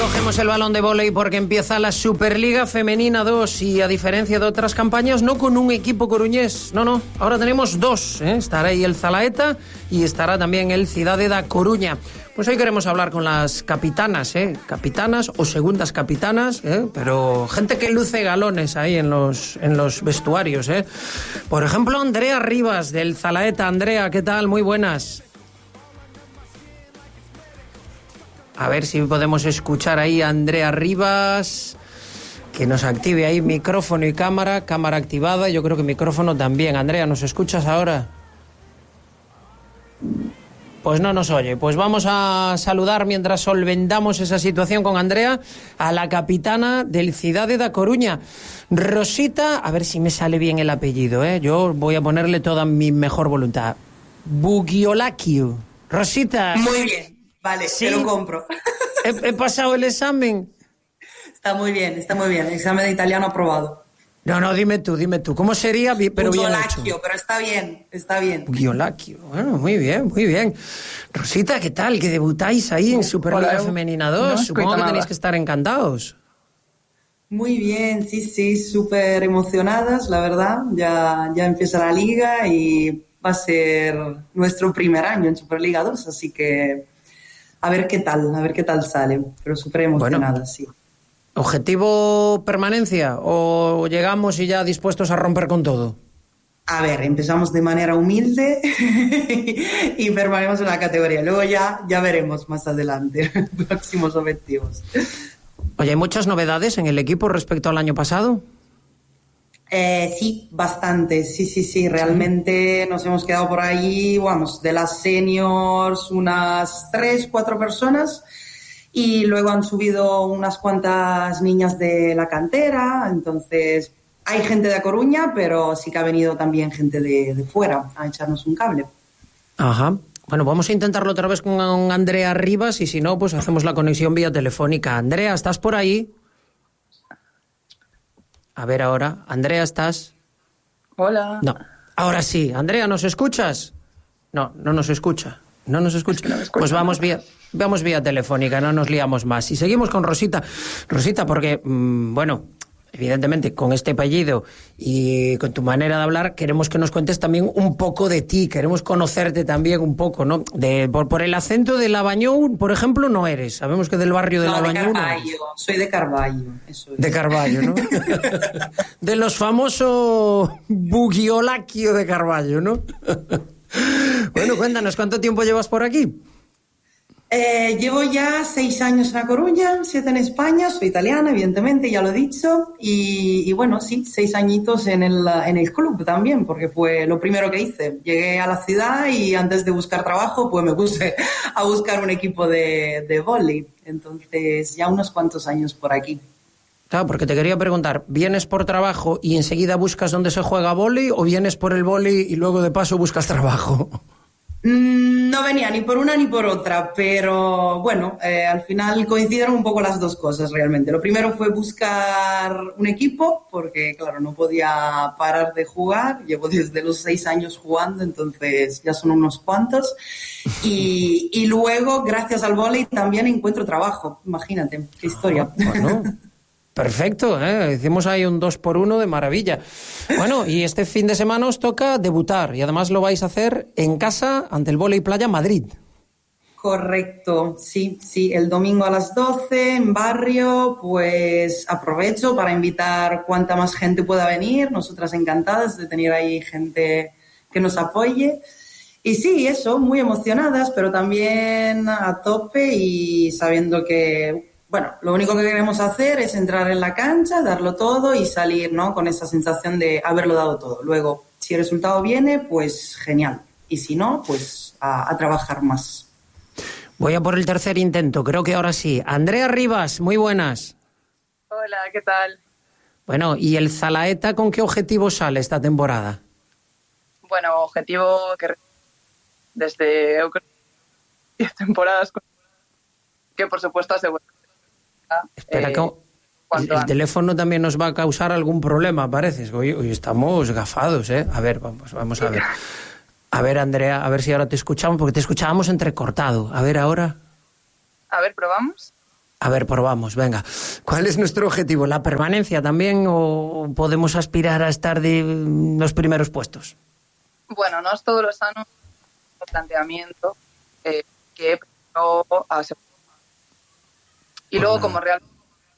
Cogemos el balón de vóley porque empieza la Superliga Femenina 2 y a diferencia de otras campañas, no con un equipo coruñés, no, ahora tenemos dos, estará ahí el Zalaeta y estará también el Cidade da Coruña. Pues hoy queremos hablar con las capitanas, capitanas o segundas capitanas, pero gente que luce galones ahí en los vestuarios, Por ejemplo, Andrea Rivas del Zalaeta. Andrea, ¿qué tal? Muy buenas. A ver si podemos escuchar ahí a Andrea Rivas, que nos active ahí micrófono y cámara activada, yo creo que micrófono también. Andrea, ¿nos escuchas ahora? Pues no nos oye. Pues vamos a saludar mientras solventamos esa situación con Andrea a la capitana del Cidade da Coruña, Rosita, a ver si me sale bien el apellido, yo voy a ponerle toda mi mejor voluntad. Bugiolacchio. Rosita. Muy bien. Vale, ¿sí? Te lo compro. ¿He pasado el examen? Está muy bien. El examen de italiano aprobado. No, dime tú. ¿Cómo sería? Pero bien hecho. Pero está bien. Bugiolacchio. Bueno, muy bien. Rosita, ¿qué tal? Que debutáis ahí en Superliga Femenina 2. No, supongo que tenéis que estar encantados. Muy bien, sí, súper emocionadas, la verdad. Ya empieza la liga y va a ser nuestro primer año en Superliga 2, así que a ver qué tal sale, pero súper emocionada, bueno, sí. ¿Objetivo permanencia o llegamos y ya dispuestos a romper con todo? A ver, empezamos de manera humilde y permanecemos en la categoría. Luego ya veremos más adelante próximos objetivos. Oye, ¿hay muchas novedades en el equipo respecto al año pasado? Sí, bastante, sí, realmente nos hemos quedado por ahí, vamos, de las seniors unas 3-4 personas y luego han subido unas cuantas niñas de la cantera, entonces hay gente de A Coruña, pero sí que ha venido también gente de fuera a echarnos un cable. Ajá. Bueno, vamos a intentarlo otra vez con Andrea Rivas y si no, pues hacemos la conexión vía telefónica. Andrea, ¿estás por ahí? A ver ahora. Andrea, ¿estás? Hola. No. Ahora sí. Andrea, ¿nos escuchas? No nos escucha. Es que no me escucha. Pues vamos vía telefónica, no nos liamos más. Y seguimos con Rosita. Rosita, porque, evidentemente, con este apellido y con tu manera de hablar, queremos que nos cuentes también un poco de ti, queremos conocerte también un poco, ¿no? Por el acento de Lavañou, por ejemplo, no eres. Sabemos que del barrio de Lavañou no eres. Soy de Carballo, eso es. De Carballo, ¿no? De los famosos Bugiolacchio de Carballo, ¿no? Bueno, cuéntanos, ¿cuánto tiempo llevas por aquí? Llevo ya 6 años en A Coruña, 7 en España, soy italiana, evidentemente, ya lo he dicho, y bueno, sí, 6 añitos en el club también, porque fue lo primero que hice. Llegué a la ciudad y antes de buscar trabajo, pues me puse a buscar un equipo de vóley, entonces ya unos cuantos años por aquí. Claro, porque te quería preguntar, ¿vienes por trabajo y enseguida buscas dónde se juega vóley o vienes por el vóley y luego de paso buscas trabajo? No venía ni por una ni por otra, pero bueno, al final coincidieron un poco las dos cosas realmente. Lo primero fue buscar un equipo, porque claro, no podía parar de jugar. Llevo desde los 6 años jugando, entonces ya son unos cuantos. Y luego, gracias al vóley, también encuentro trabajo. Imagínate, qué historia. Bueno. Perfecto, hicimos ahí un 2x1 de maravilla. Bueno, y este fin de semana os toca debutar y además lo vais a hacer en casa ante el Vóley Playa Madrid. Correcto, sí, el domingo a las 12 en barrio, pues aprovecho para invitar cuanta más gente pueda venir, nosotras encantadas de tener ahí gente que nos apoye. Y sí, eso, muy emocionadas, pero también a tope y sabiendo que... Bueno, lo único que queremos hacer es entrar en la cancha, darlo todo y salir, ¿no? Con esa sensación de haberlo dado todo. Luego, si el resultado viene, pues genial. Y si no, pues a trabajar más. Voy a por el tercer intento, creo que ahora sí. Andrea Rivas, muy buenas. Hola, ¿qué tal? Bueno, ¿y el Zalaeta con qué objetivo sale esta temporada? Bueno, objetivo que desde 10 temporadas que por supuesto asegurar. Espera, que el teléfono también nos va a causar algún problema, parece. Hoy estamos gafados, ¿eh? A ver, vamos a ver. A ver, Andrea, a ver si ahora te escuchamos, porque te escuchábamos entrecortado. A ver, ahora. A ver, ¿probamos? A ver, probamos, venga. ¿Cuál es nuestro objetivo? ¿La permanencia también o podemos aspirar a estar de los primeros puestos? Bueno, no es todos los años el planteamiento que primero asegurar. Y luego, como realmente...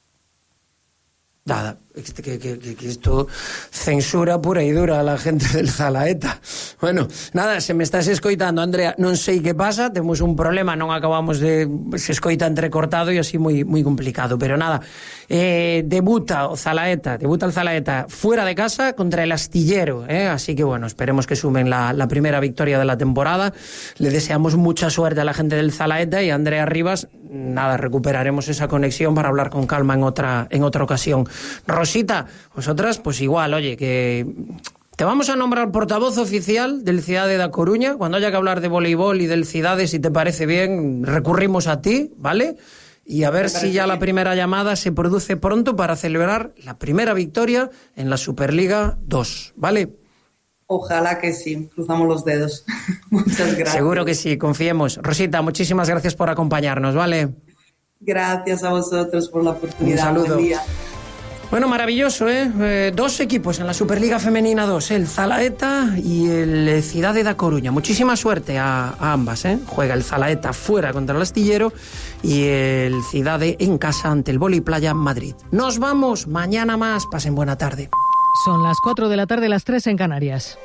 Nada, que esto censura pura y dura a la gente del Zalaeta. Bueno, nada, se me estás escoitando, Andrea, non sei que pasa, temos un problema, non acabamos de... se escoita entrecortado e así moi complicado, pero nada, debuta el Zalaeta fuera de casa contra el Astillero, así que bueno, esperemos que sumen la primera victoria de la temporada. Le deseamos mucha suerte a la gente del Zalaeta y a Andrea Rivas, nada, recuperaremos esa conexión para hablar con calma en otra ocasión. Rosita, vosotras, pues igual, oye, que te vamos a nombrar portavoz oficial del Cidade da Coruña. Cuando haya que hablar de voleibol y del Cidade, si te parece bien, recurrimos a ti, ¿vale? Y a ver si ya la primera llamada se produce pronto para celebrar la primera victoria en la Superliga 2, ¿vale? Ojalá que sí, cruzamos los dedos. Muchas gracias. Seguro que sí, confiemos. Rosita, muchísimas gracias por acompañarnos, ¿vale? Gracias a vosotros por la oportunidad. Un saludo. Buen día. Bueno, maravilloso, dos equipos en la Superliga Femenina 2, el Zalaeta y el Cidade da Coruña. Muchísima suerte a ambas, Juega el Zalaeta fuera contra el Astillero y el Cidade en casa ante el Vóley Playa Madrid. Nos vamos, mañana más, pasen buena tarde. Son las 4 de la tarde, las 3 en Canarias.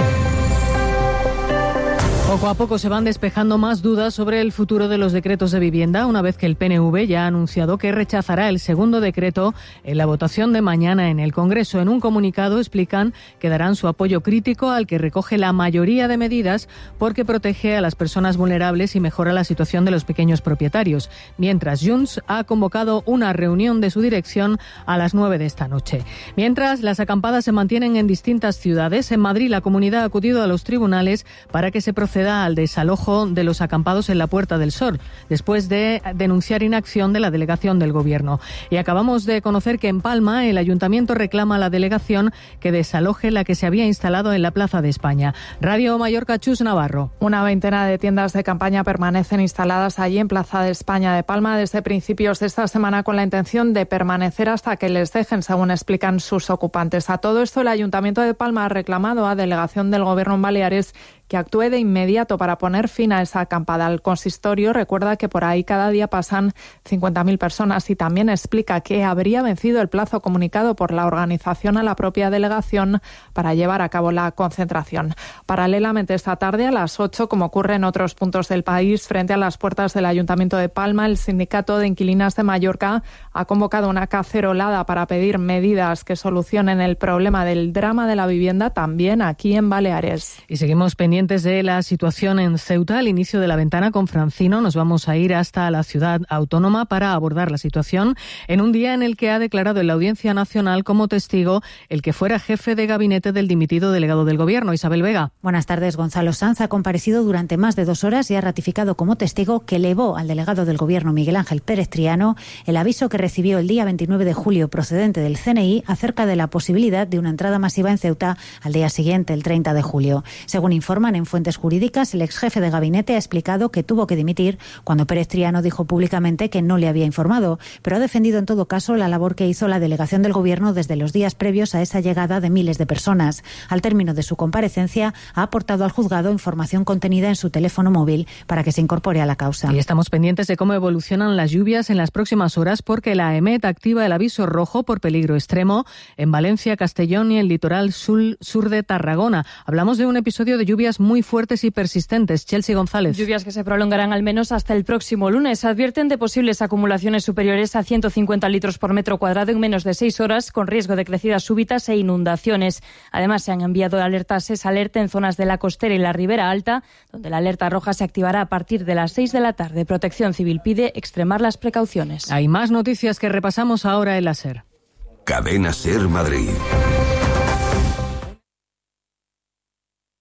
Poco a poco se van despejando más dudas sobre el futuro de los decretos de vivienda, una vez que el PNV ya ha anunciado que rechazará el segundo decreto en la votación de mañana en el Congreso. En un comunicado explican que darán su apoyo crítico al que recoge la mayoría de medidas porque protege a las personas vulnerables y mejora la situación de los pequeños propietarios. Mientras, Junts ha convocado una reunión de su dirección a las 9 de esta noche. Mientras, las acampadas se mantienen en distintas ciudades. En Madrid, la comunidad ha acudido a los tribunales para que se proceda al desalojo de los acampados en la Puerta del Sol, después de denunciar inacción de la delegación del Gobierno. Y acabamos de conocer que en Palma el Ayuntamiento reclama a la delegación que desaloje la que se había instalado en la Plaza de España. Radio Mallorca, Chus Navarro. Una veintena de tiendas de campaña permanecen instaladas allí en Plaza de España de Palma desde principios de esta semana con la intención de permanecer hasta que les dejen, según explican sus ocupantes. A todo esto, el Ayuntamiento de Palma ha reclamado a delegación del Gobierno en Baleares que actúe de inmediato para poner fin a esa acampada. El consistorio recuerda que por ahí cada día pasan 50.000 personas y también explica que habría vencido el plazo comunicado por la organización a la propia delegación para llevar a cabo la concentración. Paralelamente, esta tarde a las 8, como ocurre en otros puntos del país, frente a las puertas del Ayuntamiento de Palma, el Sindicato de Inquilinas de Mallorca ha convocado una cacerolada para pedir medidas que solucionen el problema del drama de la vivienda también aquí en Baleares. Y seguimos pendientes de la situación en Ceuta. Al inicio de la ventana con Francino nos vamos a ir hasta la ciudad autónoma para abordar la situación en un día en el que ha declarado en la Audiencia Nacional como testigo el que fuera jefe de gabinete del dimitido delegado del Gobierno, Isabel Vega. Buenas tardes. Gonzalo Sanz ha comparecido durante más de 2 horas y ha ratificado como testigo que elevó al delegado del Gobierno, Miguel Ángel Pérez Triano, el aviso que recibió el día 29 de julio procedente del CNI acerca de la posibilidad de una entrada masiva en Ceuta al día siguiente, el 30 de julio. Según informan en fuentes jurídicas, el ex jefe de gabinete ha explicado que tuvo que dimitir cuando Pérez Triano dijo públicamente que no le había informado, pero ha defendido en todo caso la labor que hizo la delegación del Gobierno desde los días previos a esa llegada de miles de personas. Al término de su comparecencia, ha aportado al juzgado información contenida en su teléfono móvil para que se incorpore a la causa. Y estamos pendientes de cómo evolucionan las lluvias en las próximas horas porque la EMET activa el aviso rojo por peligro extremo en Valencia, Castellón y el litoral sur de Tarragona. Hablamos de un episodio de lluvias muy fuertes y persistentes. Chelsea González. Lluvias que se prolongarán al menos hasta el próximo lunes. Advierten de posibles acumulaciones superiores a 150 litros por metro cuadrado en menos de 6 horas, con riesgo de crecidas súbitas e inundaciones. Además, se han enviado alertas SES-Alerta en zonas de la costera y la Ribera Alta, donde la alerta roja se activará a partir de las 6 de la tarde. Protección Civil pide extremar las precauciones. Hay más noticias que repasamos ahora en la SER. Cadena SER Madrid.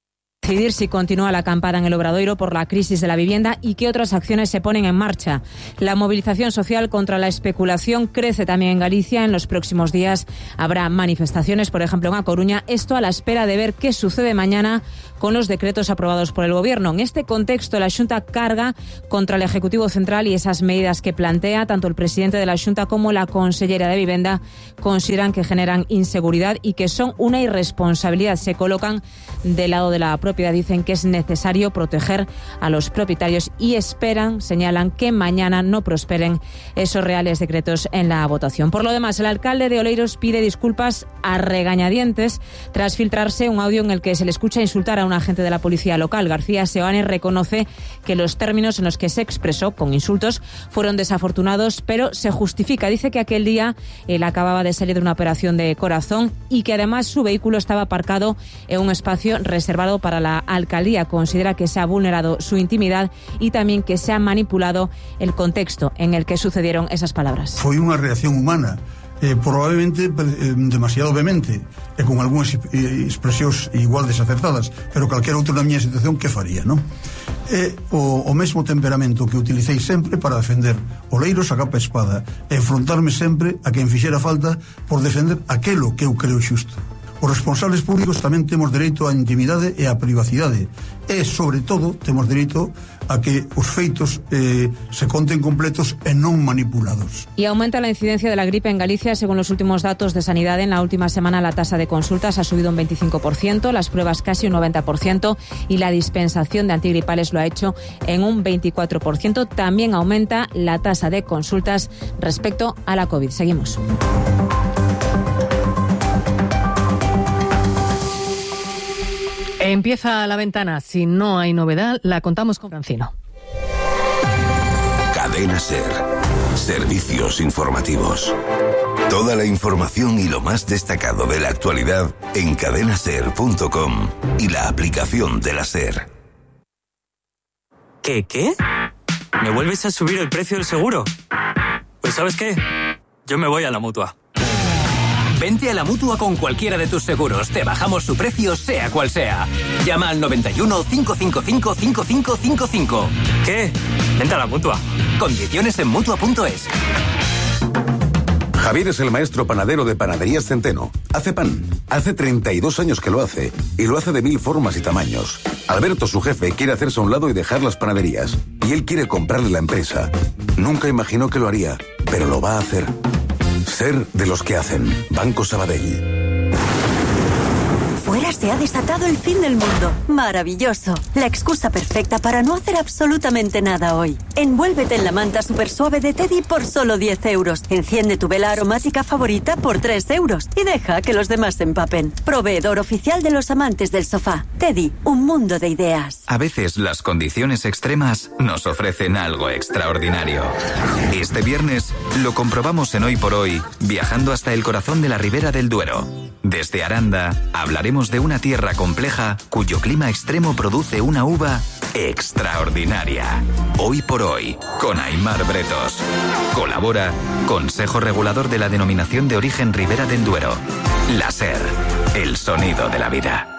decidir si continúa la acampada en el Obradoiro por la crisis de la vivienda y qué otras acciones se ponen en marcha. La movilización social contra la especulación crece también en Galicia. En los próximos días habrá manifestaciones, por ejemplo en A Coruña, esto a la espera de ver qué sucede mañana con los decretos aprobados por el Gobierno. En este contexto, la Xunta carga contra el Ejecutivo Central y esas medidas que plantea. Tanto el presidente de la Xunta como la consellera de Vivienda consideran que generan inseguridad y que son una irresponsabilidad. Se colocan del lado de la propiedad, dicen que es necesario proteger a los propietarios y señalan que mañana no prosperen esos reales decretos en la votación. Por lo demás, el alcalde de Oleiros pide disculpas a regañadientes tras filtrarse un audio en el que se le escucha insultar a un agente de la policía local. García Seoane reconoce que los términos en los que se expresó con insultos fueron desafortunados, pero se justifica. Dice que aquel día él acababa de salir de una operación de corazón y que además su vehículo estaba aparcado en un espacio reservado para la alcaldía. Considera que se ha vulnerado su intimidad y también que se ha manipulado el contexto en el que sucedieron esas palabras. Foi unha reacción humana, probablemente demasiado vehemente e con algunhas expresións igual desacertadas, pero calquera outro na miña situación que faría, non? O mesmo temperamento que utilicei sempre para defender Oleiros a capa e espada e enfrontarme sempre a quen fixera falta por defender aquelo que eu creo xusto. Os responsables públicos tamén temos dereito á intimidade e á privacidade e, sobre todo, temos dereito a que os feitos se conten completos e non manipulados. Y aumenta la incidencia de la gripe en Galicia. Según los últimos datos de Sanidad, en la última semana la tasa de consultas ha subido un 25%, las pruebas casi un 90% y la dispensación de antigripales lo ha hecho en un 24%. También aumenta la tasa de consultas respecto a la COVID. Seguimos. Empieza La Ventana. Si no hay novedad, la contamos con Francino. Cadena SER. Servicios informativos. Toda la información y lo más destacado de la actualidad en cadenaser.com y la aplicación de la SER. ¿Qué? ¿Me vuelves a subir el precio del seguro? Pues ¿sabes qué? Yo me voy a la Mutua. Vente a la Mutua con cualquiera de tus seguros. Te bajamos su precio, sea cual sea. Llama al 91 555 5555. ¿Qué? Vente a la Mutua. Condiciones en Mutua.es. Javier es el maestro panadero de Panaderías Centeno. Hace pan. Hace 32 años que lo hace. Y lo hace de 1000 formas y tamaños. Alberto, su jefe, quiere hacerse a un lado y dejar las panaderías. Y él quiere comprarle la empresa. Nunca imaginó que lo haría, pero lo va a hacer. Ser de los que hacen. Banco Sabadell. Fuera se ha desatado el fin del mundo. Maravilloso. La excusa perfecta para no hacer absolutamente nada hoy. Envuélvete en la manta super suave de Teddy por solo 10 euros. Enciende tu vela aromática favorita por 3 euros. Y deja que los demás se empapen. Proveedor oficial de los amantes del sofá. Teddy, un mundo de ideas. A veces las condiciones extremas nos ofrecen algo extraordinario. Este viernes lo comprobamos en Hoy por Hoy, viajando hasta el corazón de la Ribera del Duero. Desde Aranda hablaremos de una tierra compleja cuyo clima extremo produce una uva extraordinaria. Hoy por Hoy, con Aimar Bretos. Colabora Consejo Regulador de la Denominación de Origen Ribera del Duero. La SER, el sonido de la vida.